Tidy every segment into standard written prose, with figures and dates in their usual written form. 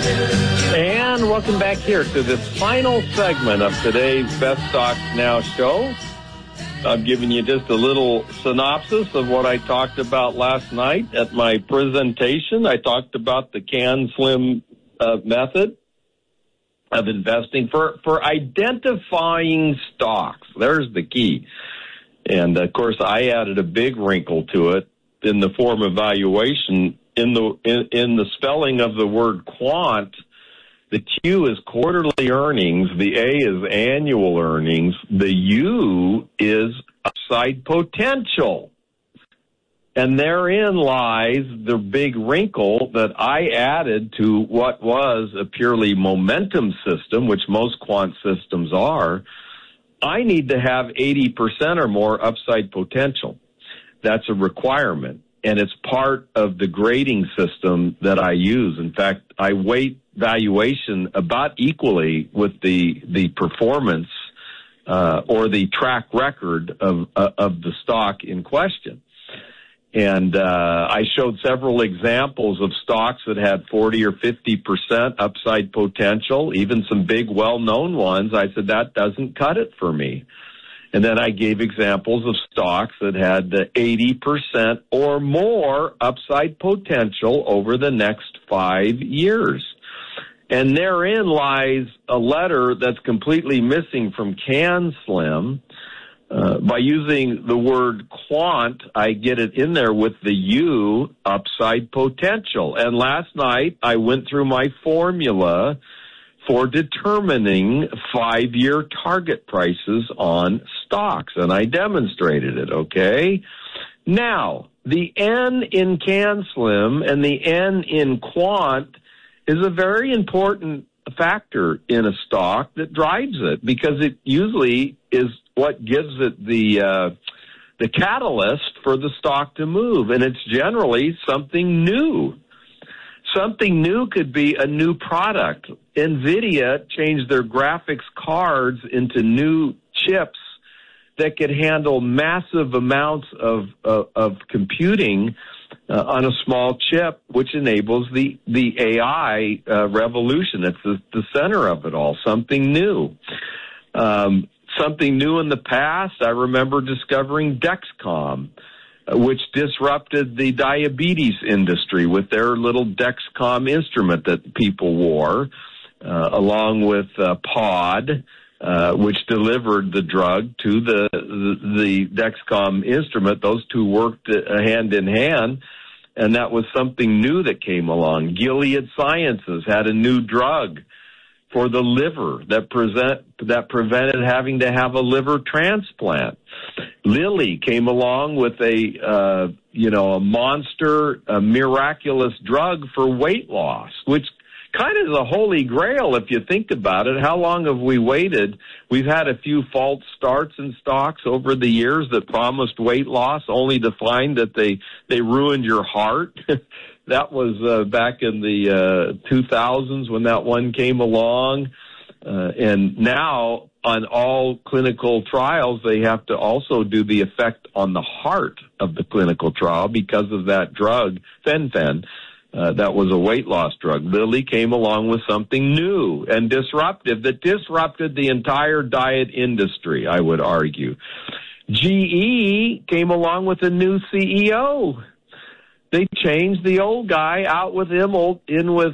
And welcome back here to this final segment of today's Best Stocks Now show. I'm giving you just a little synopsis of what I talked about last night at my presentation. I talked about the CanSlim method of investing for identifying stocks. There's the key. And, of course, I added a big wrinkle to it in the form of valuation. In the spelling of the word quant, the Q is quarterly earnings, the A is annual earnings, the U is upside potential. And therein lies the big wrinkle that I added to what was a purely momentum system, which most quant systems are. I need to have 80% or more upside potential. That's a requirement, and it's part of the grading system that I use. In fact, I weight valuation about equally with the performance or the track record of the stock in question. And I showed several examples of stocks that had 40 or 50% upside potential, even some big well-known ones. I said, that doesn't cut it for me. And then I gave examples of stocks that had 80% or more upside potential over the next 5 years. And therein lies a letter that's completely missing from CanSlim. By using the word quant, I get it in there with the U, upside potential. And last night, I went through my formula for determining 5-year target prices on stocks, and I demonstrated it, okay? Now, the N in CanSlim and the N in quant is a very important factor in a stock that drives it, because it usually is what gives it the catalyst for the stock to move, and it's generally something new. Something new could be a new product. NVIDIA changed their graphics cards into new chips that could handle massive amounts of computing on a small chip, which enables the AI revolution. It's the center of it all, something new. Something new in the past, I remember discovering Dexcom, which disrupted the diabetes industry with their little Dexcom instrument that people wore, along with Pod, which delivered the drug to the Dexcom instrument. Those two worked hand in hand, and that was something new that came along. Gilead Sciences had a new drug for the liver that prevented having to have a liver transplant. Lilly came along with a monster, miraculous drug for weight loss, which kind of is a holy grail if you think about it. How long have we waited? We've had a few false starts in stocks over the years that promised weight loss, only to find that they ruined your heart. That was back in the 2000s when that one came along. And now on all clinical trials, they have to also do the effect on the heart of the clinical trial because of that drug, Fen-Phen. That was a weight loss drug. Lilly came along with something new and disruptive that disrupted the entire diet industry, I would argue. GE came along with a new CEO. They changed the old guy out with him, in with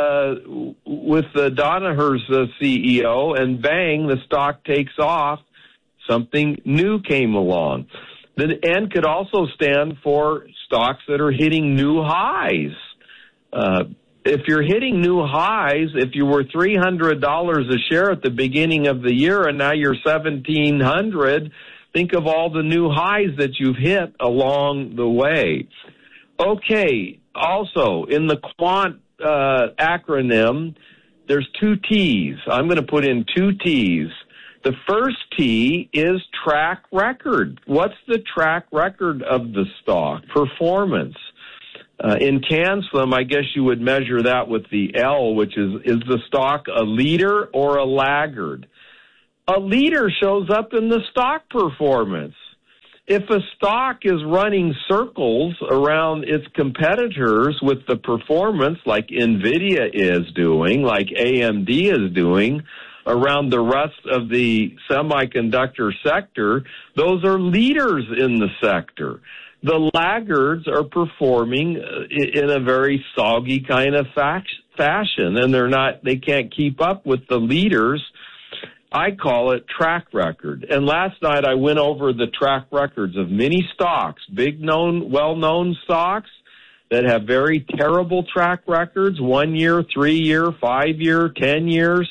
Danaher's CEO, and bang, the stock takes off. Something new came along. The N could also stand for stocks that are hitting new highs. If you're hitting new highs, if you were $300 a share at the beginning of the year and now you're $1,700, think of all the new highs that you've hit along the way. Okay, also, in the quant acronym, there's 2 T's. I'm going to put in 2 T's. The first T is track record. What's the track record of the stock? Performance. In CanSlim, I guess you would measure that with the L, which is the stock a leader or a laggard? A leader shows up in the stock performance. if a stock is running circles around its competitors with the performance like NVIDIA is doing, like AMD is doing, around the rest of the semiconductor sector, those are leaders in the sector. The laggards are performing in a very soggy kind of fashion, and they can't keep up with the leaders. I call it track record. And last night I went over the track records of many stocks, big known, well-known stocks that have very terrible track records, 1 year, 3 year, 5 year, 10 years.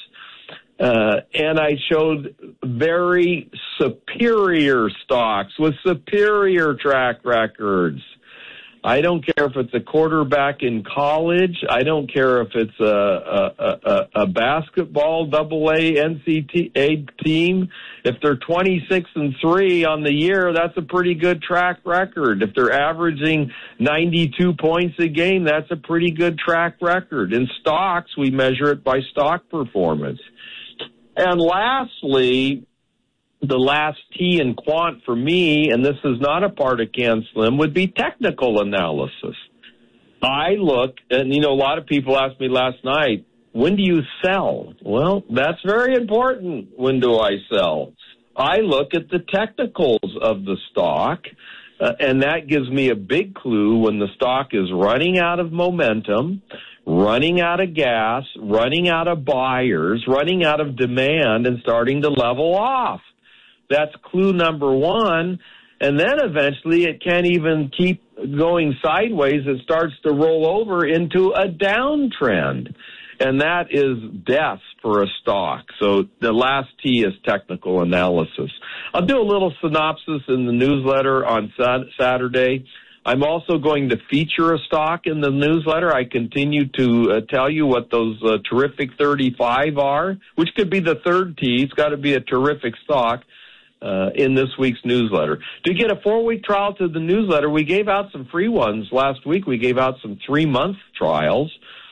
And I showed very superior stocks with superior track records. I don't care if it's a quarterback in college. I don't care if it's a basketball AA NCAA team. If they're 26-3 on the year, that's a pretty good track record. If they're averaging 92 points a game, that's a pretty good track record. In stocks, we measure it by stock performance. And lastly, the last T in quant for me, and this is not a part of CanSlim, would be technical analysis. I look, and a lot of people asked me last night, when do you sell? Well, that's very important. When do I sell? I look at the technicals of the stock, and that gives me a big clue when the stock is running out of momentum, running out of gas, running out of buyers, running out of demand, and starting to level off. That's clue number one. And then eventually it can't even keep going sideways. It starts to roll over into a downtrend. And that is death for a stock. So the last T is technical analysis. I'll do a little synopsis in the newsletter on Saturday. I'm also going to feature a stock in the newsletter. I continue to tell you what those terrific 35 are, which could be the third T. It's got to be a terrific stock. In this week's newsletter. To get a 4-week trial to the newsletter, we gave out some free ones. Last week we gave out some 3-month trials.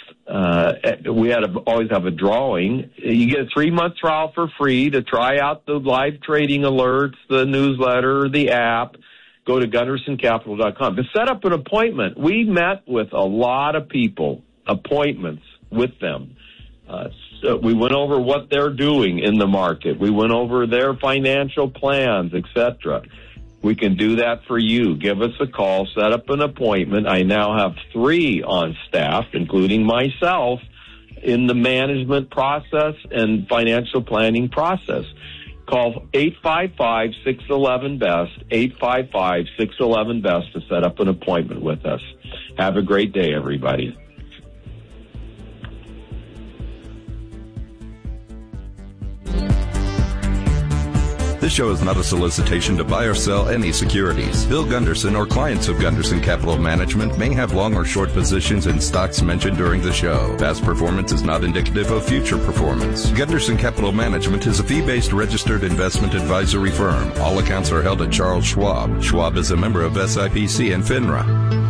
We had always have a drawing. You get a 3-month trial for free to try out the live trading alerts, the newsletter, the app. Go to GundersonCapital.com. To set up an appointment, we met with a lot of people, appointments with them. So we went over what they're doing in the market. We went over their financial plans, etc. We can do that for you. Give us a call, set up an appointment. I now have 3 on staff, including myself, in the management process and financial planning process. Call 855-611-BEST, 855-611-BEST to set up an appointment with us. Have a great day, everybody. This show is not a solicitation to buy or sell any securities. Bill Gunderson or clients of Gunderson Capital Management may have long or short positions in stocks mentioned during the show. Past performance is not indicative of future performance. Gunderson Capital Management is a fee-based registered investment advisory firm. All accounts are held at Charles Schwab. Schwab is a member of SIPC and FINRA.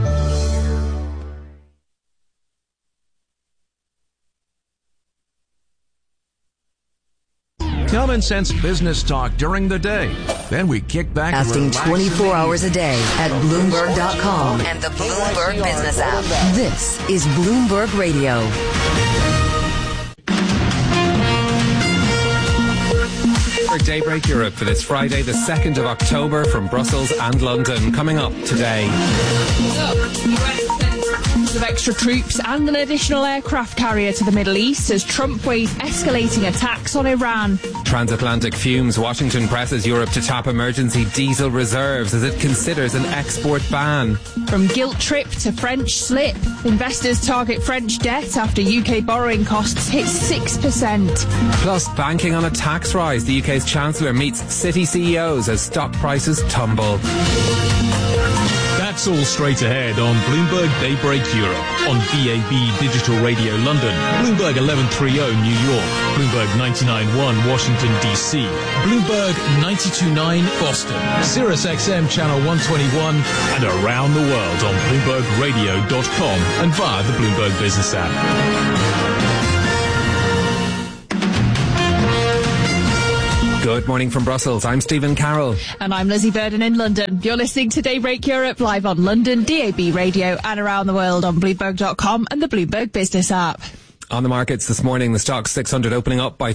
Common sense business talk during the day. Then we kick back. Casting 24 hours a day at Bloomberg.com and the Bloomberg Business app. This is Bloomberg Radio. Daybreak Europe for this Friday, the 2nd of October from Brussels and London. Coming up today. Of extra troops and an additional aircraft carrier to the Middle East as Trump weighs escalating attacks on Iran. Transatlantic fumes. Washington presses Europe to tap emergency diesel reserves as it considers an export ban. From guilt trip to French slip, investors target French debt after UK borrowing costs hit 6%. Plus, banking on a tax rise. The UK's Chancellor meets city CEOs as stock prices tumble. That's all straight ahead on Bloomberg Daybreak Europe, on DAB Digital Radio London, Bloomberg 1130 New York, Bloomberg 99.1 Washington DC, Bloomberg 92.9 Boston, Sirius XM Channel 121, and around the world on BloombergRadio.com and via the Bloomberg Business app. Good morning from Brussels. I'm Stephen Carroll. And I'm Lizzie Burden in London. You're listening to Daybreak Europe live on London, DAB Radio, and around the world on Bloomberg.com and the Bloomberg Business app. On the markets this morning, the Stoxx 600 opening up by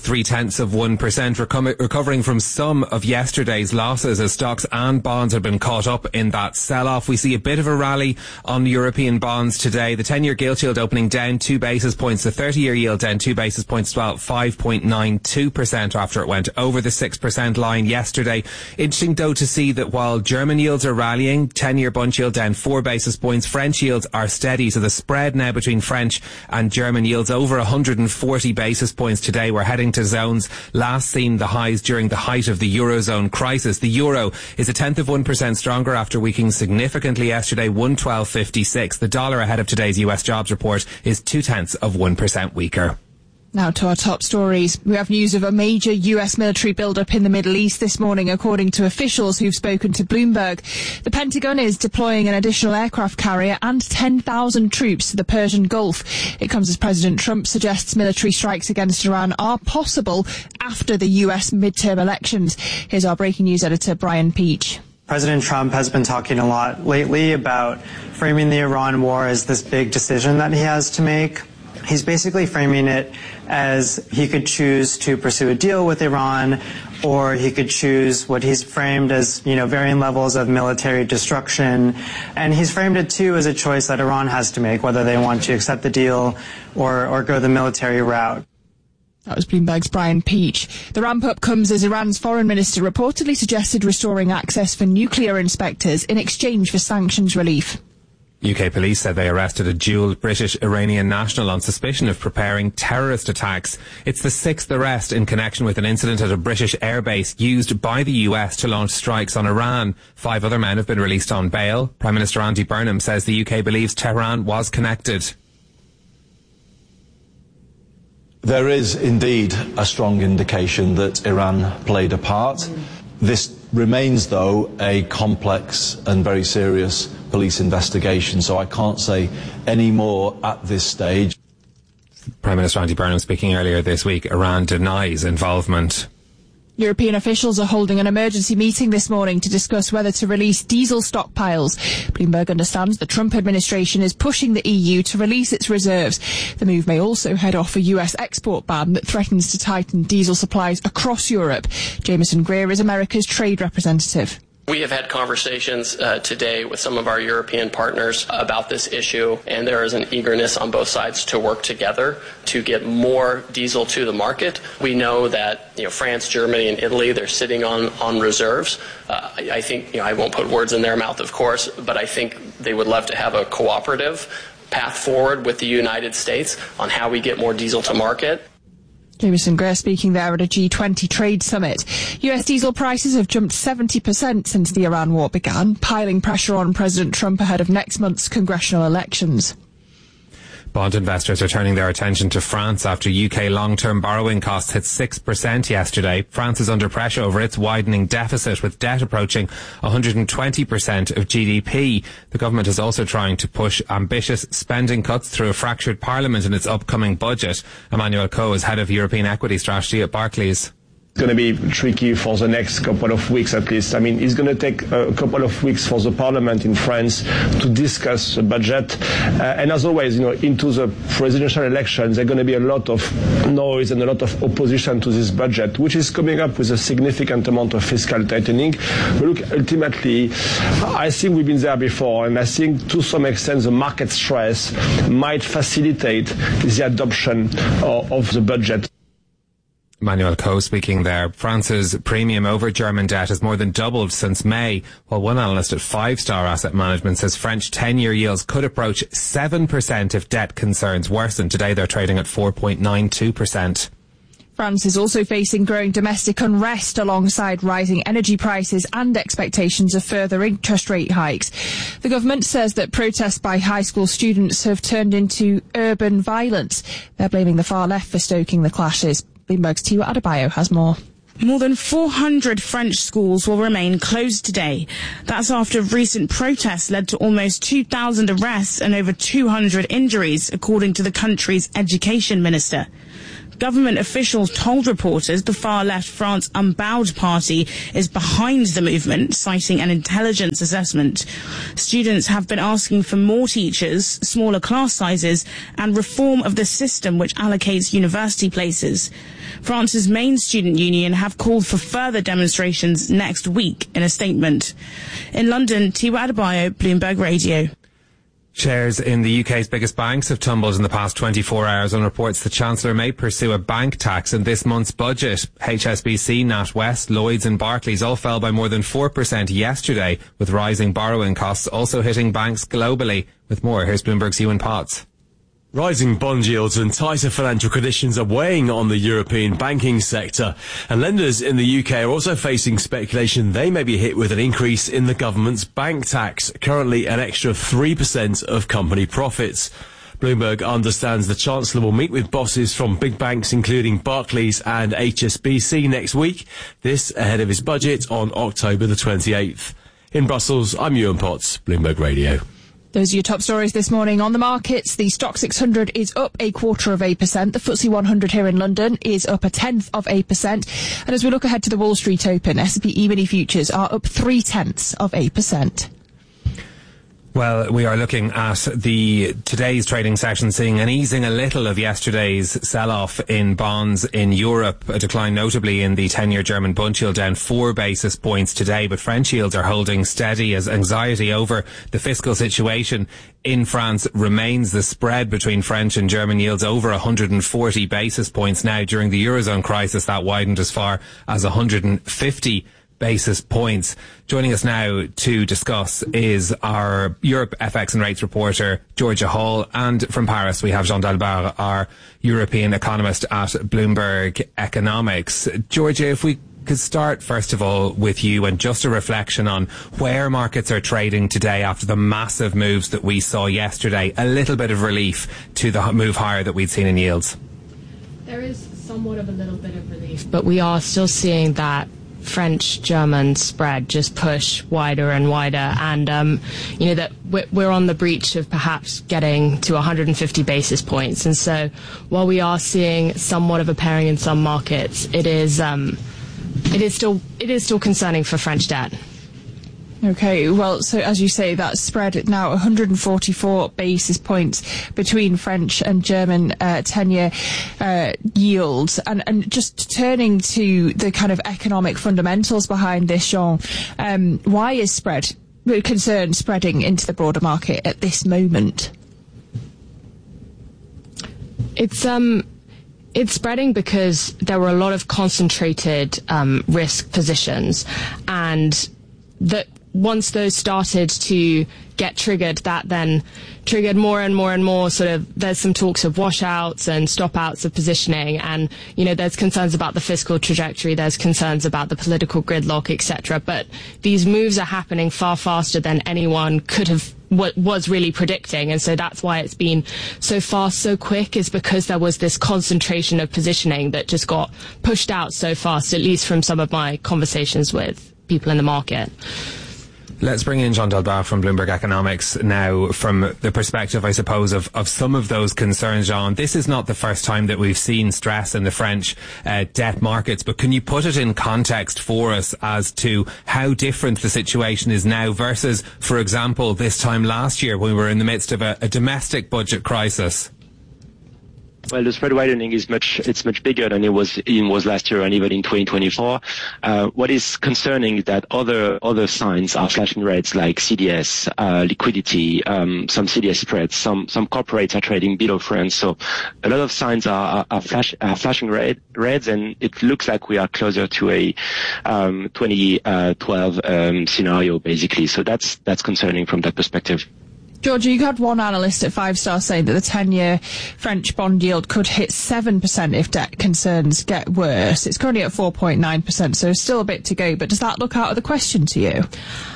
0.3%, recovering from some of yesterday's losses as stocks and bonds have been caught up in that sell-off. We see a bit of a rally on European bonds today. The 10-year gilt yield opening down 2 basis points. The 30-year yield down 2 basis points to about 5.92% after it went over the 6% line yesterday. Interesting, though, to see that while German yields are rallying, 10-year bund yield down 4 basis points. French yields are steady, so the spread now between French and German yields over 140 basis points today. We're heading to zones last seen the highs during the height of the Eurozone crisis. The euro is 0.1% stronger after weakening significantly yesterday, 112.56. The dollar ahead of today's US jobs report is 0.2% weaker. Now to our top stories. We have news of a major US military build-up in the Middle East this morning, according to officials who've spoken to Bloomberg. The Pentagon is deploying an additional aircraft carrier and 10,000 troops to the Persian Gulf. It comes as President Trump suggests military strikes against Iran are possible after the US midterm elections. Here's our breaking news editor, Brian Peach. President Trump has been talking a lot lately about framing the Iran war as this big decision that he has to make. He's basically framing it as he could choose to pursue a deal with Iran, or he could choose what he's framed as, varying levels of military destruction. And he's framed it, too, as a choice that Iran has to make, whether they want to accept the deal or go the military route. That was Bloomberg's Brian Peach. The ramp-up comes as Iran's foreign minister reportedly suggested restoring access for nuclear inspectors in exchange for sanctions relief. UK police said they arrested a dual British-Iranian national on suspicion of preparing terrorist attacks. It's the 6th arrest in connection with an incident at a British airbase used by the US to launch strikes on Iran. 5 other men have been released on bail. Prime Minister Andy Burnham says the UK believes Tehran was connected. There is indeed a strong indication that Iran played a part. This remains, though, a complex and very serious police investigation, so I can't say any more at this stage. Prime Minister Andy Burnham speaking earlier this week. Iran denies involvement. European officials are holding an emergency meeting this morning to discuss whether to release diesel stockpiles. Bloomberg understands the Trump administration is pushing the EU to release its reserves. The move may also head off a US export ban that threatens to tighten diesel supplies across Europe. Jameson Greer is America's trade representative. We have had conversations today with some of our European partners about this issue, and there is an eagerness on both sides to work together to get more diesel to the market. We know that France, Germany, and Italy, they're sitting on reserves. I think I won't put words in their mouth, of course, but I think they would love to have a cooperative path forward with the United States on how we get more diesel to market. Jameson Greer speaking there at a G20 trade summit. US diesel prices have jumped 70% since the Iran war began, piling pressure on President Trump ahead of next month's congressional elections. Bond investors are turning their attention to France after UK long-term borrowing costs hit 6% yesterday. France is under pressure over its widening deficit, with debt approaching 120% of GDP. The government is also trying to push ambitious spending cuts through a fractured parliament in its upcoming budget. Emmanuel Coe is head of European equity strategy at Barclays. It's going to be tricky for the next couple of weeks at least. I mean, it's going to take a couple of weeks for the parliament in France to discuss the budget. And as always, into the presidential elections, there's going to be a lot of noise and a lot of opposition to this budget, which is coming up with a significant amount of fiscal tightening. But look, ultimately, I think we've been there before, and I think to some extent the market stress might facilitate the adoption of the budget. Emmanuel Coe speaking there. France's premium over German debt has more than doubled since May, while one analyst at 5-Star Asset Management says French 10-year yields could approach 7% if debt concerns worsen. Today they're trading at 4.92%. France is also facing growing domestic unrest alongside rising energy prices and expectations of further interest rate hikes. The government says that protests by high school students have turned into urban violence. They're blaming the far left for stoking the clashes. Bloomberg's Tiwa Adebayo has more. More than 400 French schools will remain closed today. That's after recent protests led to almost 2,000 arrests and over 200 injuries, according to the country's education minister. Government officials told reporters the far-left France Unbowed Party is behind the movement, citing an intelligence assessment. Students have been asking for more teachers, smaller class sizes, and reform of the system which allocates university places. France's main student union have called for further demonstrations next week in a statement. In London, Tiwa Adebayo, Bloomberg Radio. Shares in the UK's biggest banks have tumbled in the past 24 hours on reports the Chancellor may pursue a bank tax in this month's budget. HSBC, NatWest, Lloyds and Barclays all fell by more than 4% yesterday, with rising borrowing costs also hitting banks globally. With more, here's Bloomberg's Ewan Potts. Rising bond yields and tighter financial conditions are weighing on the European banking sector, and lenders in the UK are also facing speculation they may be hit with an increase in the government's bank tax, currently an extra 3% of company profits. Bloomberg understands the Chancellor will meet with bosses from big banks including Barclays and HSBC next week, this ahead of his budget on October the 28th. In Brussels, I'm Ewan Potts, Bloomberg Radio. Those are your top stories this morning on the markets. The Stock 600 is up 0.25%. The FTSE 100 here in London is up 0.1%. And as we look ahead to the Wall Street Open, S&P E-mini futures are up 0.3%. Well, we are looking at today's trading session, seeing an easing a little of yesterday's sell-off in bonds in Europe, a decline notably in the 10-year German bund yield, down 4 basis points today, but French yields are holding steady as anxiety over the fiscal situation in France remains. The spread between French and German yields over 140 basis points now. During the Eurozone crisis, that widened as far as 150 basis points. Joining us now to discuss is our Europe FX and rates reporter, Georgia Hall, and from Paris we have Jean Dalbar, our European economist at Bloomberg Economics. Georgia, if we could start first of all with you and just a reflection on where markets are trading today after the massive moves that we saw yesterday. A little bit of relief to the move higher that we'd seen in yields. There is somewhat of a little bit of relief, but we are still seeing that French-German spread just push wider and wider, and that we're on the breach of perhaps getting to 150 basis points. And so while we are seeing somewhat of a pairing in some markets, it is still concerning for French debt. Okay, well, so as you say, that spread now 144 basis points between French and German 10-year yields. And just turning to the kind of economic fundamentals behind this, Jean, why is concern spreading into the broader market at this moment? It's spreading because there were a lot of concentrated risk positions, and that once those started to get triggered, that then triggered more and more and more there's some talks of washouts and stop-outs of positioning, and there's concerns about the fiscal trajectory, there's concerns about the political gridlock, etc. But these moves are happening far faster than anyone could have was really predicting, and so that's why it's been so fast, so quick, is because there was this concentration of positioning that just got pushed out so fast, at least from some of my conversations with people in the market. Let's bring in Jean Dalbar from Bloomberg Economics now, from the perspective, I suppose, of some of those concerns, Jean. This is not the first time that we've seen stress in the French debt markets, but can you put it in context for us as to how different the situation is now versus, for example, this time last year when we were in the midst of a domestic budget crisis? Well, the spread widening is much bigger than it was last year and even in 2024. What is concerning is that other signs are flashing rates like CDS, liquidity, some CDS spreads, some corporates are trading below France. So a lot of signs are flashing reds, and it looks like we are closer to a 2012 scenario, basically. So that's concerning from that perspective. Georgia, you had one analyst at 5 Star saying that the 10-year French bond yield could hit 7% if debt concerns get worse. It's currently at 4.9%, so still a bit to go. But does that look out of the question to you?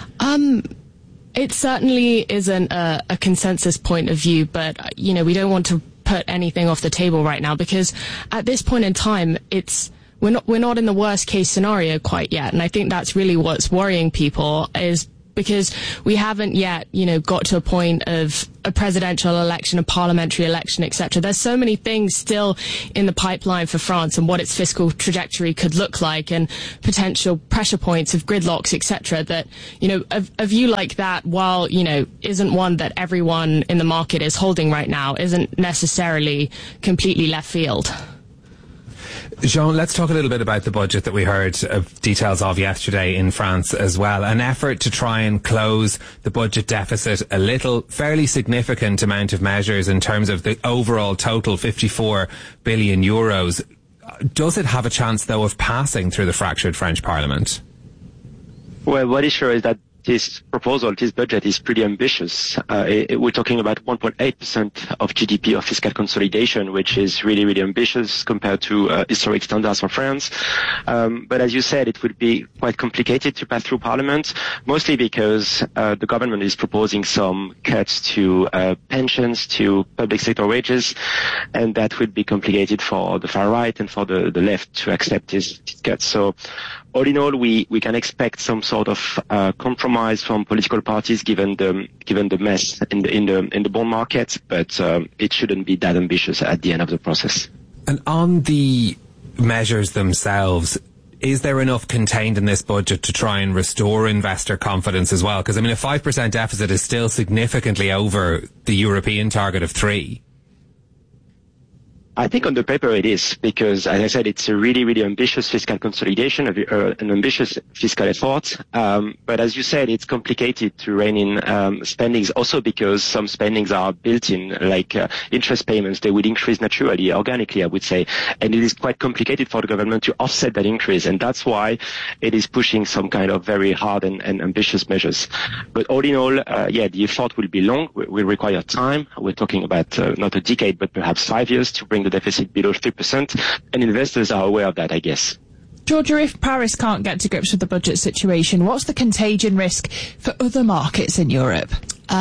It certainly isn't a consensus point of view, but, we don't want to put anything off the table right now, because at this point in time, we're not in the worst case scenario quite yet. And I think that's really what's worrying people, is because we haven't yet, got to a point of a presidential election, a parliamentary election, etc. There's so many things still in the pipeline for France and what its fiscal trajectory could look like, and potential pressure points of gridlocks, etc. That, a view like that, while, isn't one that everyone in the market is holding right now, isn't necessarily completely left field. Jean, let's talk a little bit about the budget that we heard details of yesterday in France as well. An effort to try and close the budget deficit a little, fairly significant amount of measures in terms of the overall total, 54 billion euros. Does it have a chance, though, of passing through the fractured French Parliament? Well, what is sure is that this proposal, this budget is pretty ambitious. We're talking about 1.8% of GDP of fiscal consolidation, which is really, really ambitious compared to historic standards for France. But as you said, it would be quite complicated to pass through Parliament, mostly because the government is proposing some cuts to pensions, to public sector wages, and that would be complicated for the far right and for the left to accept these cuts. So all in all, we can expect some sort of compromise from political parties, given the mess in the bond market, but it shouldn't be that ambitious at the end of the process. And on the measures themselves, is there enough contained in this budget to try and restore investor confidence as well? Because, a 5% deficit is still significantly over the European target of 3%. I think on the paper it is, because, as I said, it's a really, really ambitious fiscal consolidation, an ambitious fiscal effort. But as you said, it's complicated to rein in spendings, also because some spendings are built in, like interest payments. They would increase naturally, organically, I would say. And it is quite complicated for the government to offset that increase. And that's why it is pushing some kind of very hard and ambitious measures. But all in all, the effort will be long, will require time. We're talking about not a decade, but perhaps 5 years to bring the deficit below 3%, and investors are aware of that, I guess. Georgia, if Paris can't get to grips with the budget situation, what's the contagion risk for other markets in Europe?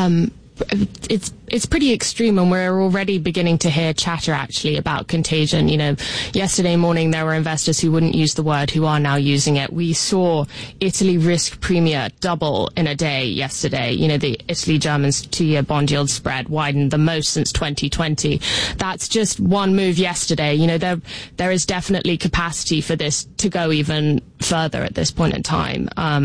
It's pretty extreme, and we're already beginning to hear chatter actually about contagion. Yesterday morning there were investors who wouldn't use the word who are now using it. We saw Italy risk premia double in a day yesterday. The Italy-Germans 2-year bond yield spread widened the most since 2020. That's just one move yesterday. There is definitely capacity for this to go even further at this point in time.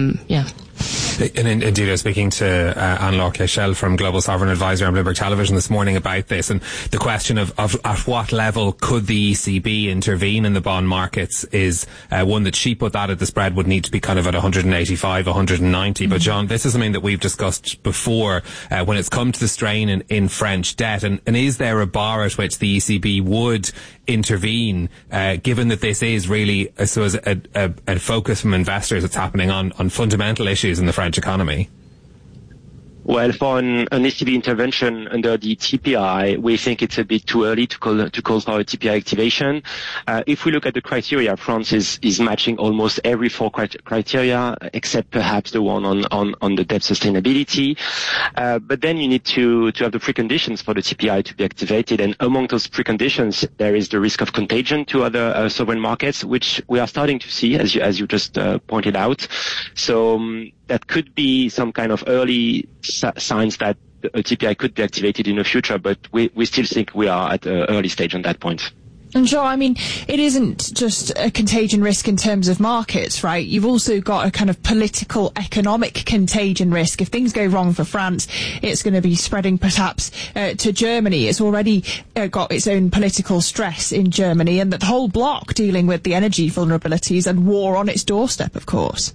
And indeed, I was speaking to Anne-Laure Cléchel from Global Sovereign Advisor on Bloomberg Television this morning about this, and the question of at what level could the ECB intervene in the bond markets is one that she put that the spread would need to be kind of at 185, 190. Mm-hmm. But John, this is something that we've discussed before when it's come to the strain in French debt, and is there a bar at which the ECB would intervene, given that this is really, I suppose, a focus from investors that's happening on fundamental issues in the French economy? Well, for an ECB intervention under the TPI, we think it's a bit too early to call for a TPI activation. If we look at the criteria, France is matching almost every 4 criteria, except perhaps the one on the debt sustainability. But then you need to have the preconditions for the TPI to be activated, and among those preconditions, there is the risk of contagion to other sovereign markets, which we are starting to see, as you just pointed out. So that could be some kind of early signs that a TPI could be activated in the future, but we still think we are at an early stage on that point. And sure, it isn't just a contagion risk in terms of markets, right? You've also got a kind of political, economic contagion risk. If things go wrong for France, it's going to be spreading perhaps to Germany. It's already got its own political stress in Germany, and that whole bloc dealing with the energy vulnerabilities and war on its doorstep, of course.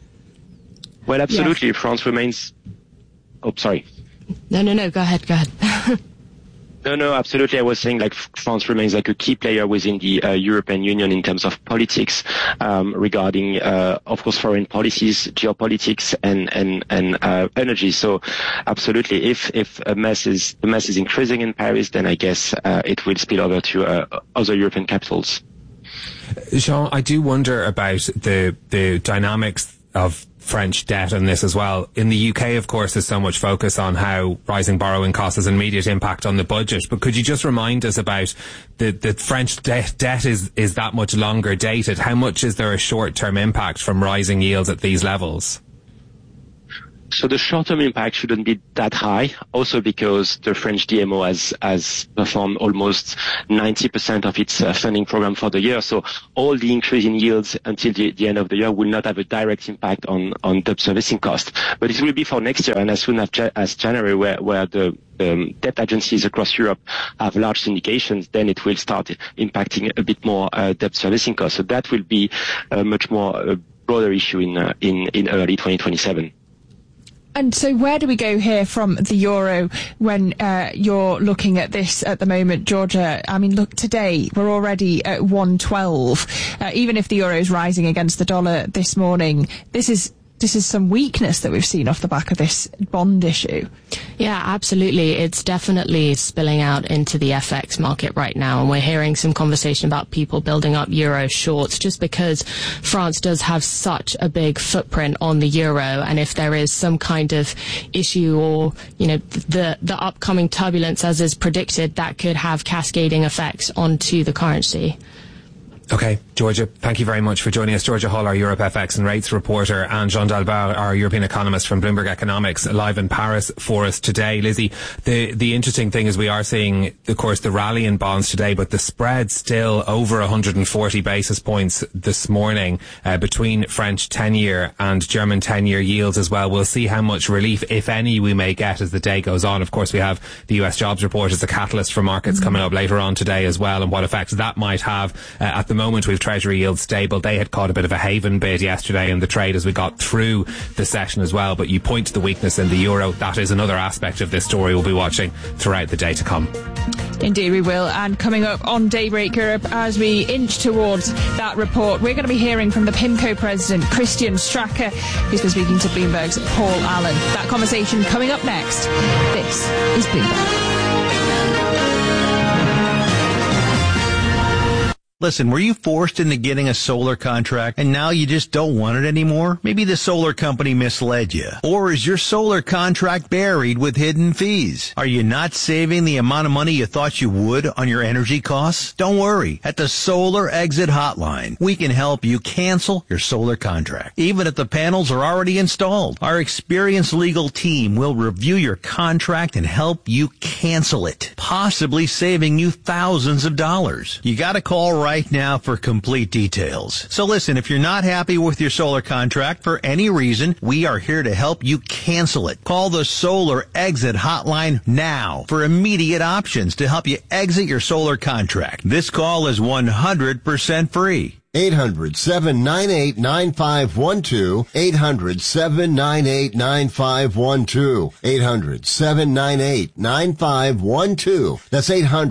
Well, absolutely. Yeah. France remains... Oh, sorry. No, go ahead. No, absolutely. I was saying France remains a key player within the European Union in terms of politics, regarding, of course, foreign policies, geopolitics, and energy. So, absolutely, if the mess is increasing in Paris, then I guess it will spill over to other European capitals. Jean, I do wonder about the dynamics of French debt on this as well. In the UK, of course, there's so much focus on how rising borrowing costs has an immediate impact on the budget. But could you just remind us about the French debt is that much longer dated? How much is there a short-term impact from rising yields at these levels? So the short-term impact shouldn't be that high, also because the French DMO has performed almost 90% of its funding program for the year. So all the increase in yields until the end of the year will not have a direct impact on debt servicing cost. But it will be for next year, and as soon as January, where the debt agencies across Europe have large syndications, then it will start impacting a bit more debt servicing costs. So that will be a much more broader issue in early 2027. And so where do we go here from the euro when you're looking at this at the moment, Georgia? I mean, look, today we're already at 112. Even if the euro is rising against the dollar this morning, this is some weakness that we've seen off the back of this bond issue. Yeah, absolutely. It's definitely spilling out into the FX market right now. And we're hearing some conversation about people building up euro shorts just because France does have such a big footprint on the euro. And if there is some kind of issue or, the upcoming turbulence as is predicted, that could have cascading effects onto the currency. Okay, Georgia, thank you very much for joining us. Georgia Hull, our Europe FX and rates reporter, and Jean Dalbard, our European economist from Bloomberg Economics, live in Paris for us today. Lizzie, the interesting thing is we are seeing, of course, the rally in bonds today, but the spread still over 140 basis points this morning between French 10-year and German 10-year yields as well. We'll see how much relief, if any, we may get as the day goes on. Of course, we have the US jobs report as a catalyst for markets coming up later on today as well, and what effects that might have. At the moment, we've Treasury yields stable. They had caught a bit of a haven bid yesterday in the trade as we got through the session as well. But you point to the weakness in the euro. That is another aspect of this story we'll be watching throughout the day to come. Indeed we will. And coming up on Daybreak Europe, as we inch towards that report, we're going to be hearing from the PIMCO president, Christian Strache, who's been speaking to Bloomberg's Paul Allen. That conversation coming up next. This is Bloomberg. Listen, were you forced into getting a solar contract and now you just don't want it anymore? Maybe the solar company misled you. Or is your solar contract buried with hidden fees? Are you not saving the amount of money you thought you would on your energy costs? Don't worry. At the Solar Exit Hotline, we can help you cancel your solar contract, even if the panels are already installed. Our experienced legal team will review your contract and help you cancel it, possibly saving you thousands of dollars. You gotta call right now for complete details. So listen, if you're not happy with your solar contract for any reason, we are here to help you cancel it. Call the Solar Exit Hotline now for immediate options to help you exit your solar contract. This call is 100% free. 800-798-9512. 800-798-9512. 800-798-9512. That's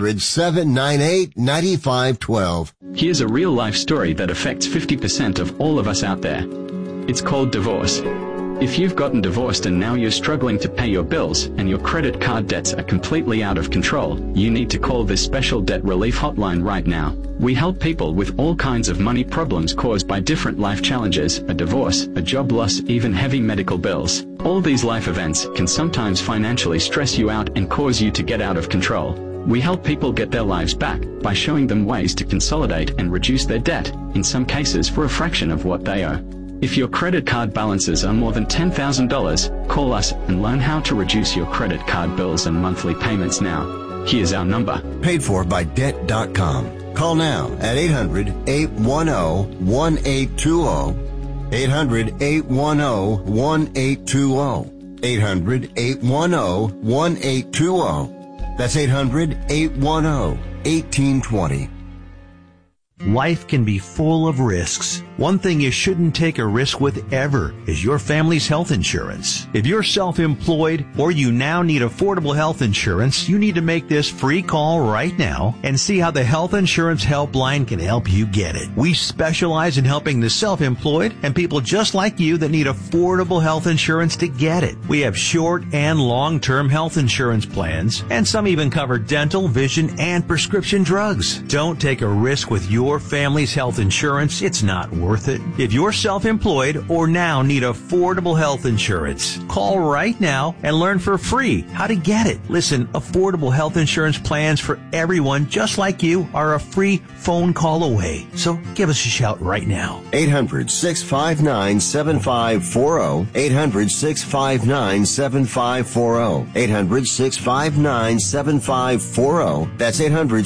800-798-9512. Here's a real-life story that affects 50% of all of us out there. It's called divorce. If you've gotten divorced and now you're struggling to pay your bills and your credit card debts are completely out of control, you need to call this special debt relief hotline right now. We help people with all kinds of money problems caused by different life challenges, a divorce, a job loss, even heavy medical bills. All these life events can sometimes financially stress you out and cause you to get out of control. We help people get their lives back by showing them ways to consolidate and reduce their debt, in some cases for a fraction of what they owe. If your credit card balances are more than $10,000, call us and learn how to reduce your credit card bills and monthly payments now. Here's our number. Paid for by Debt.com. Call now at 800-810-1820. 800-810-1820. 800-810-1820. That's 800-810-1820. Life can be full of risks. One thing you shouldn't take a risk with ever is your family's health insurance. If you're self-employed or you now need affordable health insurance, you need to make this free call right now and see how the Health Insurance Helpline can help you get it. We specialize in helping the self-employed and people just like you that need affordable health insurance to get it. We have short and long-term health insurance plans, and some even cover dental, vision, and prescription drugs. Don't take a risk with your your family's health insurance, it's not worth it. If you're self-employed or now need affordable health insurance, call right now and learn for free how to get it. Listen, affordable health insurance plans for everyone just like you are a free phone call away. So give us a shout right now. 800-659-7540. 800-659-7540. 800-659-7540. That's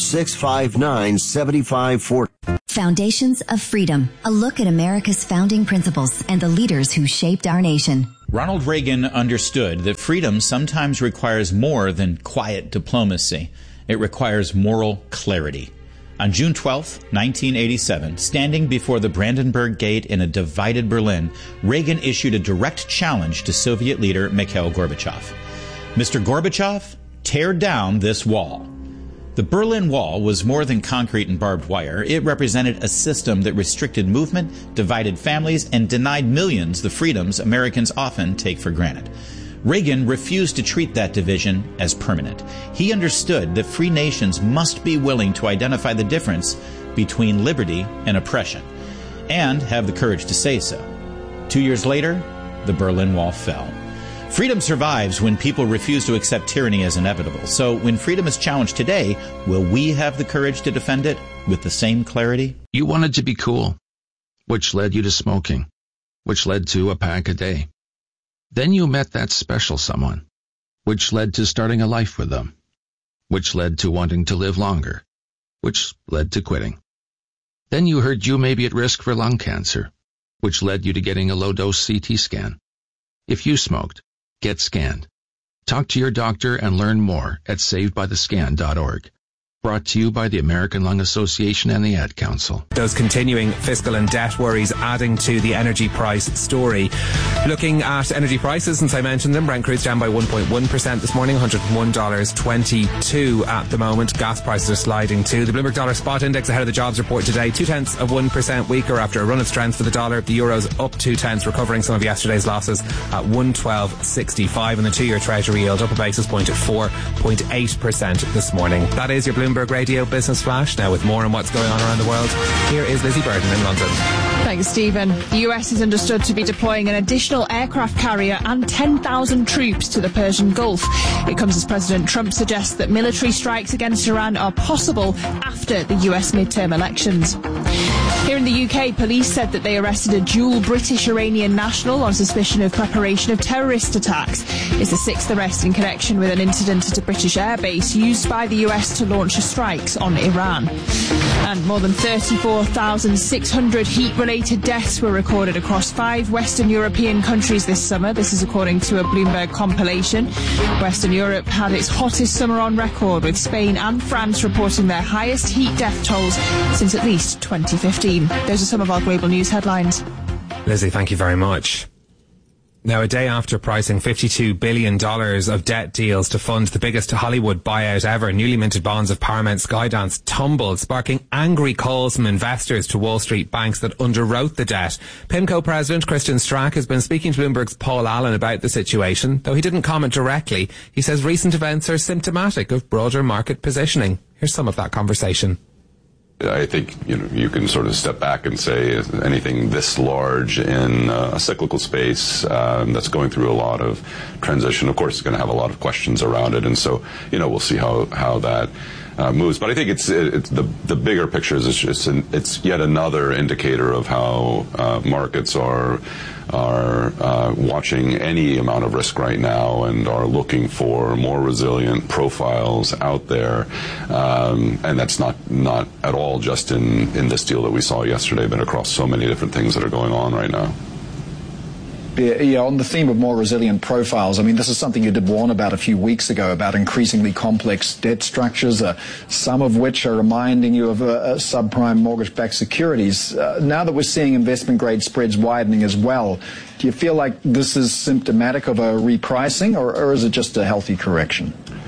800-659-7540. Foundations of Freedom, a look at America's founding principles and the leaders who shaped our nation. Ronald Reagan understood that freedom sometimes requires more than quiet diplomacy. It requires moral clarity. On June 12, 1987, standing before the Brandenburg Gate in a divided Berlin, Reagan issued a direct challenge to Soviet leader Mikhail Gorbachev. Mr. Gorbachev, tear down this wall. The Berlin Wall was more than concrete and barbed wire. It represented a system that restricted movement, divided families, and denied millions the freedoms Americans often take for granted. Reagan refused to treat that division as permanent. He understood that free nations must be willing to identify the difference between liberty and oppression, and have the courage to say so. 2 years later, the Berlin Wall fell. Freedom survives when people refuse to accept tyranny as inevitable. So when freedom is challenged today, will we have the courage to defend it with the same clarity? You wanted to be cool, which led you to smoking, which led to a pack a day. Then you met that special someone, which led to starting a life with them, which led to wanting to live longer, which led to quitting. Then you heard you may be at risk for lung cancer, which led you to getting a low-dose CT scan. If you smoked, get scanned. Talk to your doctor and learn more at savedbythescan.org. Brought to you by the American Lung Association and the Ad Council. Those continuing fiscal and debt worries adding to the energy price story. Looking at energy prices, since I mentioned them, Brent crude's down by 1.1% this morning, $101.22 at the moment. Gas prices are sliding too. The Bloomberg Dollar Spot Index ahead of the jobs report today, 0.2% weaker after a run of strength for the dollar. The euro's up 0.2, recovering some of yesterday's losses at 112.65, and the 2-year Treasury yield up a basis point at 4.8% this morning. That is your Bloomberg Radio Business Flash. Now with more on what's going on around the world, here is Lizzie Burden in London. Thanks, Stephen. The US is understood to be deploying an additional aircraft carrier and 10,000 troops to the Persian Gulf. It comes as President Trump suggests that military strikes against Iran are possible after the US midterm elections. Here in the UK, police said that they arrested a dual British-Iranian national on suspicion of preparation of terrorist attacks. It's the 6th arrest in connection with an incident at a British airbase used by the US to launch strikes on Iran. And more than 34,600 heat-related deaths were recorded across 5 Western European countries this summer. This is according to a Bloomberg compilation. Western Europe had its hottest summer on record, with Spain and France reporting their highest heat death tolls since at least 2015. Those are some of our global news headlines. Lizzie, thank you very much. Now, a day after pricing $52 billion of debt deals to fund the biggest Hollywood buyout ever, newly minted bonds of Paramount Skydance tumbled, sparking angry calls from investors to Wall Street banks that underwrote the debt. PIMCO President Christian Stracke has been speaking to Bloomberg's Paul Allen about the situation. Though he didn't comment directly, he says recent events are symptomatic of broader market positioning. Here's some of that conversation. I think you can sort of step back and say anything this large in a cyclical space that's going through a lot of transition, of course, is going to have a lot of questions around it, and so we'll see how that moves. But I think it's the bigger picture is it's yet another indicator of how markets are watching any amount of risk right now and are looking for more resilient profiles out there, and that's not at all just in this deal that we saw yesterday, but across so many different things that are going on right now. Yeah, on the theme of more resilient profiles, I mean, this is something you did warn about a few weeks ago, about increasingly complex debt structures, some of which are reminding you of subprime mortgage-backed securities. Now that we're seeing investment-grade spreads widening as well, do you feel like this is symptomatic of a repricing, or is it just a healthy correction?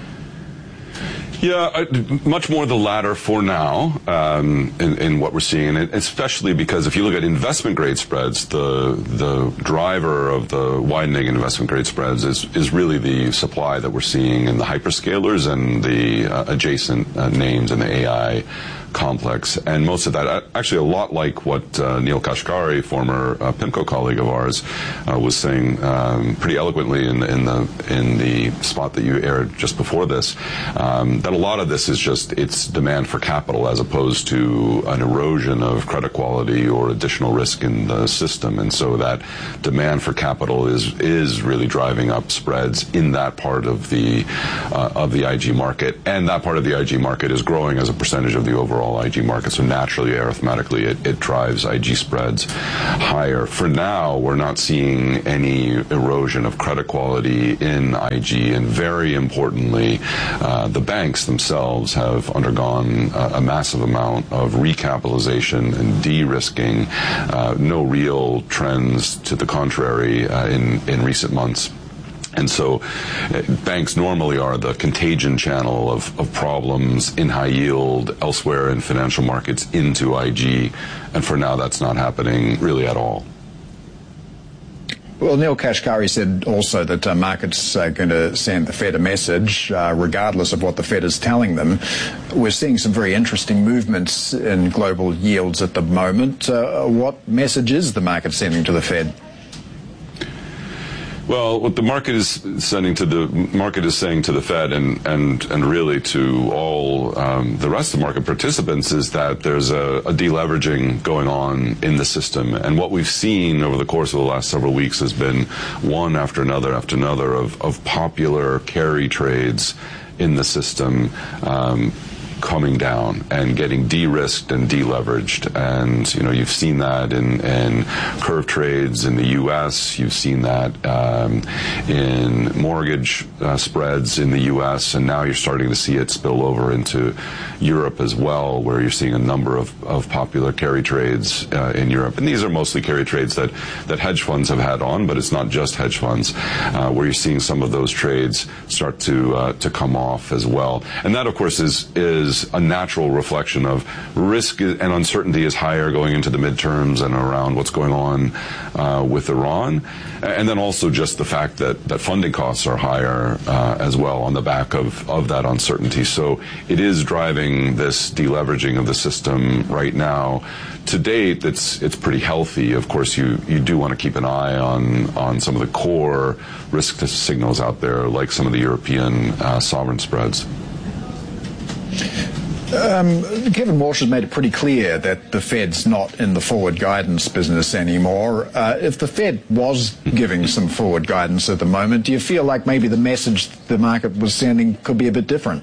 Yeah, much more the latter for now in what we're seeing, and especially because if you look at investment grade spreads, the driver of the widening in investment grade spreads is really the supply that we're seeing in the hyperscalers and the adjacent names in the AI complex, and most of that actually a lot like what Neel Kashkari, former PIMCO colleague of ours, was saying pretty eloquently in the spot that you aired just before this, that a lot of this is just it's demand for capital as opposed to an erosion of credit quality or additional risk in the system, and so that demand for capital is really driving up spreads in that part of the IG market, and that part of the IG market is growing as a percentage of the overall IG market, so naturally, arithmetically, it drives IG spreads higher. For now, we're not seeing any erosion of credit quality in IG, and very importantly, the banks themselves have undergone a massive amount of recapitalization and de-risking, no real trends to the contrary in recent months. And so banks normally are the contagion channel of problems in high yield, elsewhere in financial markets into IG. And for now, that's not happening really at all. Well, Neel Kashkari said also that markets are going to send the Fed a message, regardless of what the Fed is telling them. We're seeing some very interesting movements in global yields at the moment. What message is the market sending to the Fed? Well, what the market is saying to the Fed and really to all the rest of market participants is that there's a deleveraging going on in the system, and what we've seen over the course of the last several weeks has been one after another of popular carry trades in the system coming down and getting de-risked and deleveraged. And, you know, you've seen that in curve trades in the U.S. You've seen that in mortgage spreads in the U.S. And now you're starting to see it spill over into Europe as well, where you're seeing a number of popular carry trades in Europe. And these are mostly carry trades that hedge funds have had on, but it's not just hedge funds, where you're seeing some of those trades start to come off as well. And that, of course, is a natural reflection of risk and uncertainty is higher going into the midterms and around what's going on with Iran. And then also just the fact that funding costs are higher as well on the back of that uncertainty. So it is driving this deleveraging of the system right now. To date, it's pretty healthy. Of course, you do want to keep an eye on some of the core risk signals out there, like some of the European sovereign spreads. Kevin Walsh has made it pretty clear that the Fed's not in the forward guidance business anymore. If the Fed was giving some forward guidance at the moment, do you feel like maybe the message the market was sending could be a bit different?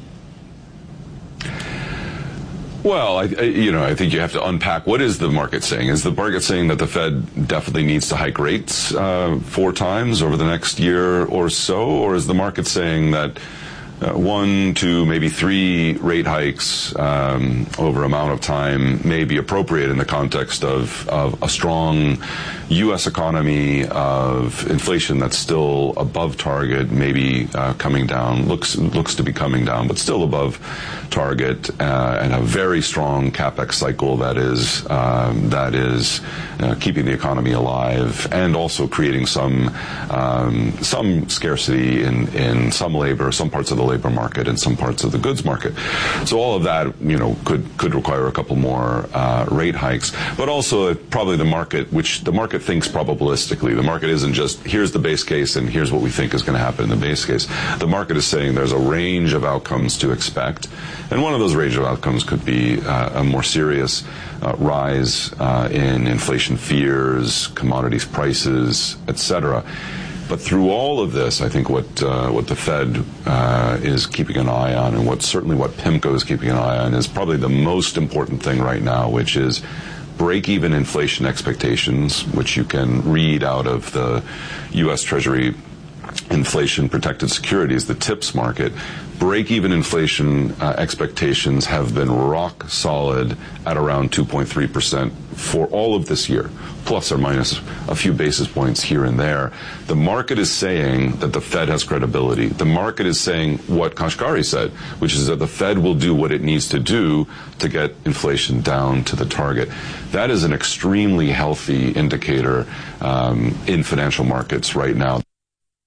Well, I think you have to unpack what is the market saying. Is the market saying that the Fed definitely needs to hike rates 4 times over the next year or so, or is the market saying that 1, 2, maybe 3 rate hikes over amount of time may be appropriate in the context of a strong U.S. economy, of inflation that's still above target, maybe coming down, looks to be coming down, but still above target, and a very strong capex cycle that is keeping the economy alive and also creating some scarcity in some labor, some parts of the labor market and some parts of the goods market. So all of that, could require a couple more rate hikes, but also probably the market thinks probabilistically. The market isn't just here's the base case and here's what we think is going to happen in the base case. The market is saying there's a range of outcomes to expect, and one of those range of outcomes could be a more serious rise in inflation fears, commodities prices, etc. But through all of this, I think what the Fed is keeping an eye on, and what PIMCO is keeping an eye on, is probably the most important thing right now, which is break-even inflation expectations, which you can read out of the U.S. Treasury inflation-protected securities, the TIPS market. Break-even inflation expectations have been rock solid at around 2.3% for all of this year, plus or minus a few basis points here and there. The market is saying that the Fed has credibility. The market is saying what Kashkari said, which is that the Fed will do what it needs to do to get inflation down to the target. That is an extremely healthy indicator in financial markets right now.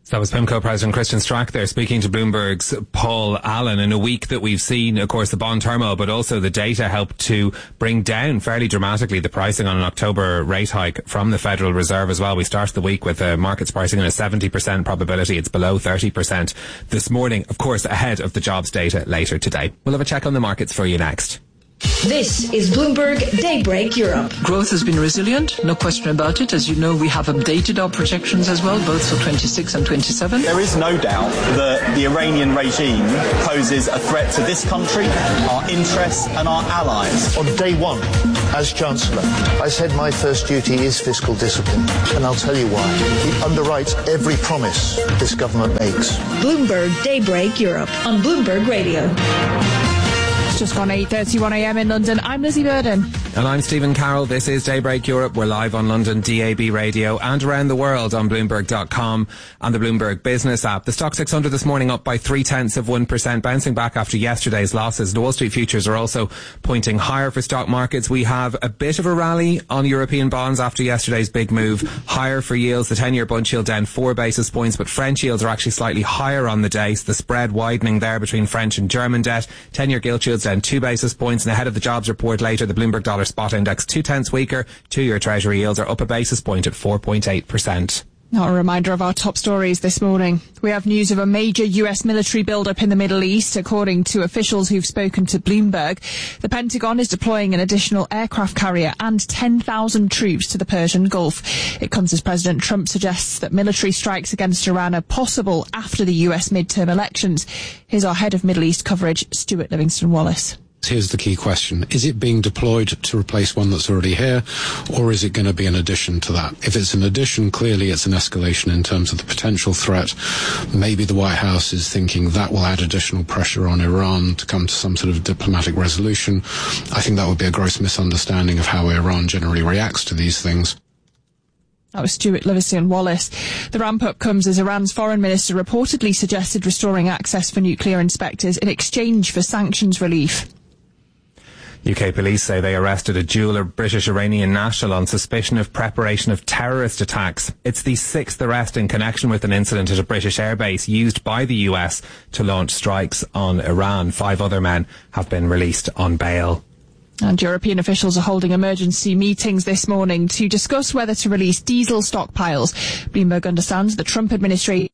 So was PIMCO President Christian Stracke there speaking to Bloomberg's Paul Allen in a week that we've seen, of course, the bond turmoil, but also the data helped to bring down fairly dramatically the pricing on an October rate hike from the Federal Reserve as well. We started the week with markets pricing in a 70% probability. It's below 30% this morning, of course, ahead of the jobs data later today. We'll have a check on the markets for you next. This is Bloomberg Daybreak Europe. Growth has been resilient, no question about it. As you know, we have updated our projections as well, both for 26 and 27. There is no doubt that the Iranian regime poses a threat to this country, our interests and our allies. On day one, as Chancellor, I said my first duty is fiscal discipline, and I'll tell you why. It underwrites every promise this government makes. Bloomberg Daybreak Europe on Bloomberg Radio. Just gone 8:31 a.m. in London. I'm Lizzie Burden. And I'm Stephen Carroll. This is Daybreak Europe. We're live on London DAB radio and around the world on Bloomberg.com and the Bloomberg Business app. The Stock 600 this morning up by 0.3%, bouncing back after yesterday's losses. The Wall Street futures are also pointing higher for stock markets. We have a bit of a rally on European bonds after yesterday's big move. Higher for yields. The 10-year bund yield down 4 basis points, but French yields are actually slightly higher on the day. So the spread widening there between French and German debt. 10-year gilt yields down 2 basis points, and ahead of the jobs report later, the Bloomberg Dollar Spot Index 0.2 weaker. 2-year Treasury yields are up a basis point at 4.8%. Now a reminder of our top stories this morning. We have news of a major US military build-up in the Middle East, according to officials who've spoken to Bloomberg. The Pentagon is deploying an additional aircraft carrier and 10,000 troops to the Persian Gulf. It comes as President Trump suggests that military strikes against Iran are possible after the US midterm elections. Here's our head of Middle East coverage, Stuart Livingston-Wallace. Here's the key question. Is it being deployed to replace one that's already here, or is it going to be an addition to that? If it's an addition, clearly it's an escalation in terms of the potential threat. Maybe the White House is thinking that will add additional pressure on Iran to come to some sort of diplomatic resolution. I think that would be a gross misunderstanding of how Iran generally reacts to these things. That was Stuart Livingston-Wallace. The ramp-up comes as Iran's foreign minister reportedly suggested restoring access for nuclear inspectors in exchange for sanctions relief. UK police say they arrested a dual British-Iranian national on suspicion of preparation of terrorist attacks. It's the 6th arrest in connection with an incident at a British airbase used by the US to launch strikes on Iran. 5 other men have been released on bail. And European officials are holding emergency meetings this morning to discuss whether to release diesel stockpiles. Bloomberg understands the Trump administration.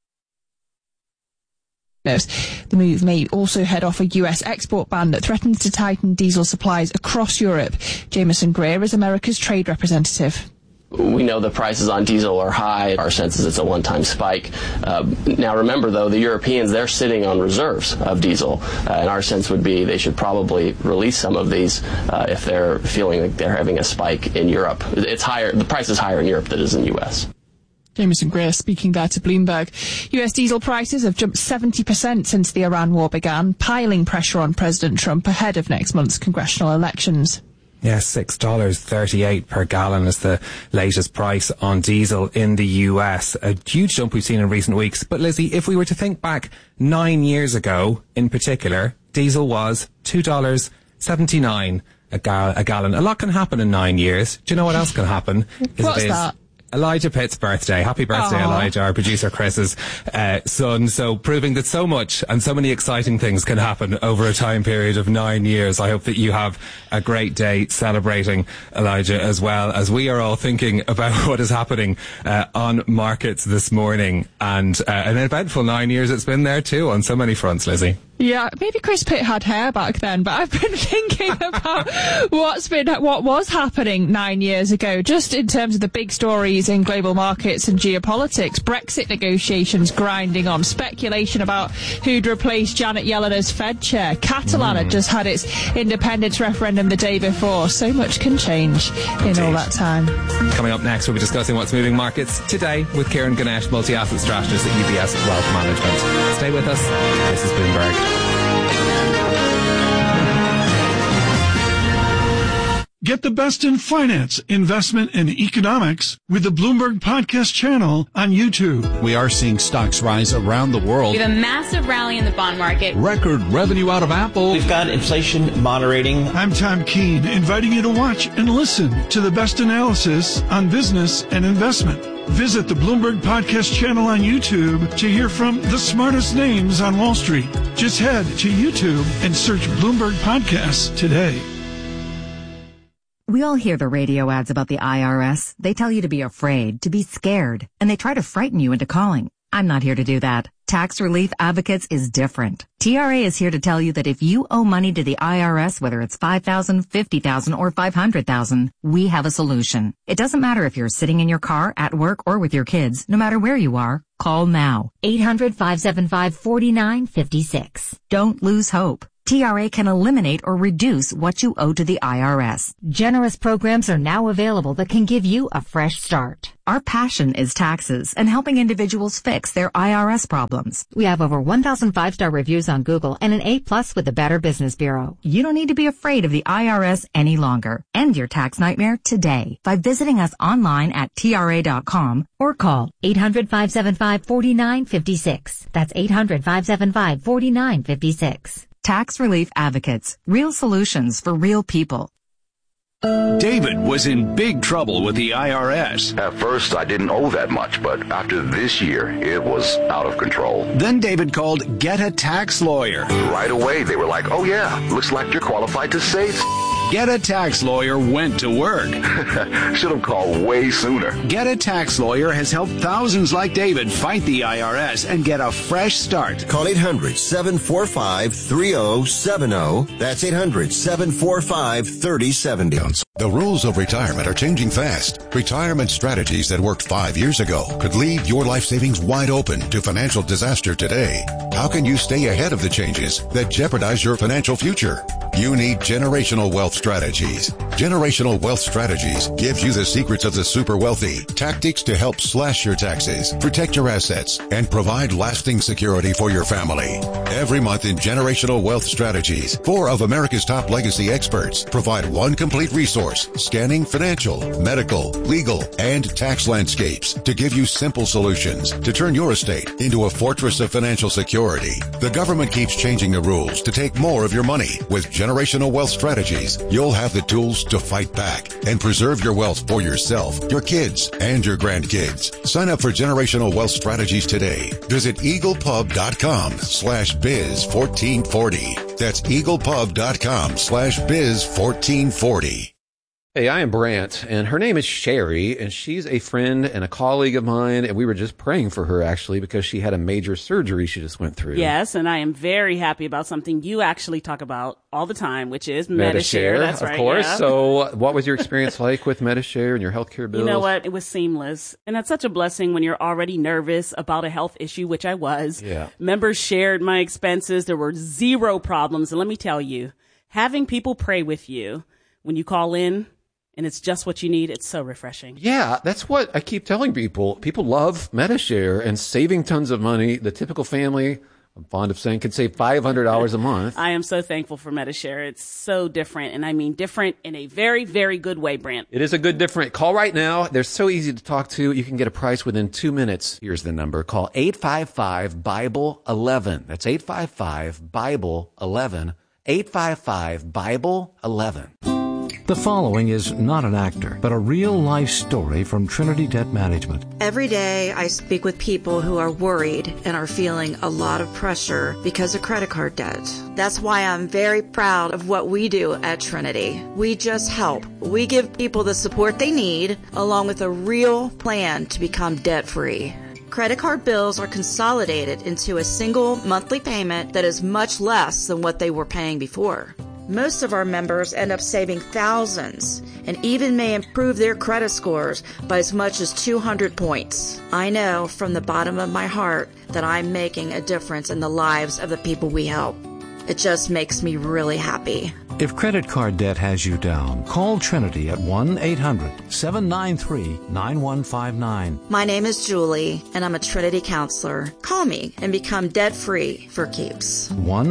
The move may also head off a US export ban that threatens to tighten diesel supplies across Europe. Jameson Greer is America's trade representative. We know the prices on diesel are high. Our sense is it's a one-time spike. Now remember, though, the Europeans, they're sitting on reserves of diesel. And our sense would be they should probably release some of these if they're feeling like they're having a spike in Europe. It's higher. The price is higher in Europe than it is in the U.S. Jameson Greer speaking there to Bloomberg. US diesel prices have jumped 70% since the Iran war began, piling pressure on President Trump ahead of next month's congressional elections. Yes, $6.38 per gallon is the latest price on diesel in the US. A huge jump we've seen in recent weeks. But Lizzie, if we were to think back 9 years ago, in particular, diesel was $2.79 a gallon. A lot can happen in 9 years. Do you know what else can happen? What's that? Elijah Pitt's birthday. Happy birthday, Aww. Elijah, our producer Chris's son. So proving that so much and so many exciting things can happen over a time period of 9 years. I hope that you have a great day celebrating Elijah, as well as we are all thinking about what is happening on markets this morning. And an eventful 9 years it's been there too on so many fronts, Lizzie. Yeah, maybe Chris Pitt had hair back then, but I've been thinking about what was happening 9 years ago, just in terms of the big stories in global markets and geopolitics. Brexit negotiations grinding on, speculation about who'd replace Janet Yellen as Fed chair. Catalan had just had its independence referendum the day before. So much can change in all that time. Coming up next, we'll be discussing what's moving markets today with Kieran Ganesh, multi-asset strategist at UBS Wealth Management. Stay with us. This is Bloomberg. Get the best in finance, investment, and economics with the Bloomberg Podcast channel on YouTube. We are seeing stocks rise around the world. We have a massive rally in the bond market. Record revenue out of Apple. We've got inflation moderating. I'm Tom Keene, inviting you to watch and listen to the best analysis on business and investment. Visit the Bloomberg Podcast channel on YouTube to hear from the smartest names on Wall Street. Just head to YouTube and search Bloomberg Podcasts today. We all hear the radio ads about the IRS. They tell you to be afraid, to be scared, and they try to frighten you into calling. I'm not here to do that. Tax Relief Advocates is different. TRA is here to tell you that if you owe money to the IRS, whether it's $5,000, $50,000, or $500,000, we have a solution. It doesn't matter if you're sitting in your car, at work, or with your kids. No matter where you are, call now. 800-575-4956. Don't lose hope. TRA can eliminate or reduce what you owe to the IRS. Generous programs are now available that can give you a fresh start. Our passion is taxes and helping individuals fix their IRS problems. We have over 1,000 5-star reviews on Google and an A+ with the Better Business Bureau. You don't need to be afraid of the IRS any longer. End your tax nightmare today by visiting us online at TRA.com or call 800-575-4956. That's 800-575-4956. Tax Relief Advocates. Real solutions for real people. David was in big trouble with the IRS. At first, I didn't owe that much, but after this year, it was out of control. Then David called Get a Tax Lawyer. Right away, they were like, oh yeah, looks like you're qualified to save. Get a Tax Lawyer went to work. Should have called way sooner. Get a Tax Lawyer has helped thousands like David fight the IRS and get a fresh start. Call 800-745-3070. That's 800-745-3070. The rules of retirement are changing fast. Retirement strategies that worked 5 years ago could leave your life savings wide open to financial disaster today. How can you stay ahead of the changes that jeopardize your financial future? You need Generational Wealth Strategies. Generational Wealth Strategies gives you the secrets of the super wealthy, tactics to help slash your taxes, protect your assets, and provide lasting security for your family. Every month in Generational Wealth Strategies, 4 of America's top legacy experts provide one complete resource scanning financial, medical, legal, and tax landscapes to give you simple solutions to turn your estate into a fortress of financial security. The government keeps changing the rules to take more of your money. With Generational Wealth Strategies, you'll have the tools to fight back and preserve your wealth for yourself, your kids, and your grandkids. Sign up for Generational Wealth Strategies today. Visit eaglepub.com/biz1440. That's eaglepub.com/biz1440. Hey, I am Brant, and her name is Sherry, and she's a friend and a colleague of mine, and we were just praying for her, actually, because she had a major surgery she just went through. Yes, and I am very happy about something you actually talk about all the time, which is Medi-Share. That's right, of course. Yeah. So what was your experience like with Medi-Share and your healthcare bills? You know what? It was seamless, and that's such a blessing when you're already nervous about a health issue, which I was. Yeah. Members shared my expenses. There were zero problems, and let me tell you, having people pray with you when you call in, and it's just what you need. It's so refreshing. Yeah, that's what I keep telling people. People love Medi-Share and saving tons of money. The typical family, I'm fond of saying, could save $500 a month. I am so thankful for Medi-Share. It's so different, and I mean different in a very, very good way, Brant. It is a good different. Call right now. They're so easy to talk to. You can get a price within 2 minutes. Here's the number. Call 855-BIBLE-11. That's 855-BIBLE-11. 855-BIBLE-11. The following is not an actor, but a real-life story from Trinity Debt Management. Every day I speak with people who are worried and are feeling a lot of pressure because of credit card debt. That's why I'm very proud of what we do at Trinity. We just help. We give people the support they need, along with a real plan to become debt-free. Credit card bills are consolidated into a single monthly payment that is much less than what they were paying before. Most of our members end up saving thousands and even may improve their credit scores by as much as 200 points. I know from the bottom of my heart that I'm making a difference in the lives of the people we help. It just makes me really happy. If credit card debt has you down, call Trinity at 1-800-793-9159. My name is Julie, and I'm a Trinity counselor. Call me and become debt-free for keeps.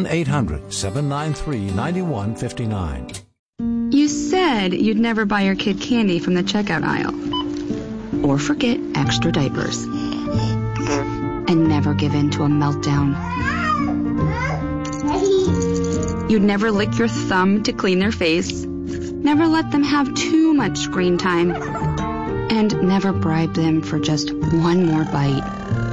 1-800-793-9159. You said you'd never buy your kid candy from the checkout aisle. Or forget extra diapers. And never give in to a meltdown. You'd never lick your thumb to clean their face. Never let them have too much screen time. And never bribe them for just one more bite.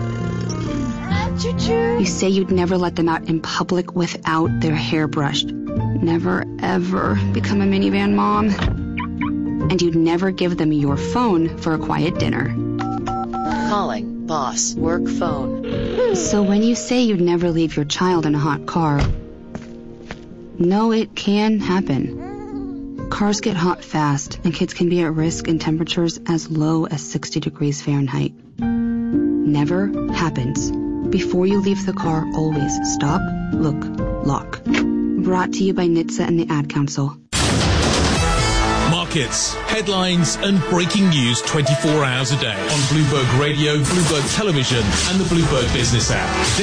You say you'd never let them out in public without their hair brushed. Never, ever become a minivan mom. And you'd never give them your phone for a quiet dinner. Calling. Boss. Work phone. So when you say you'd never leave your child in a hot car, no, it can happen. Cars get hot fast, and kids can be at risk in temperatures as low as 60 degrees Fahrenheit. Never happens. Before you leave the car, always stop, look, lock. Brought to you by NHTSA and the Ad Council. Markets, headlines, and breaking news 24 hours a day on Bloomberg Radio, Bloomberg Television, and the Bloomberg Business app.